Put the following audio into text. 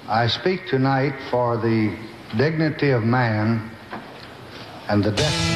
I speak tonight for the dignity of man and the destiny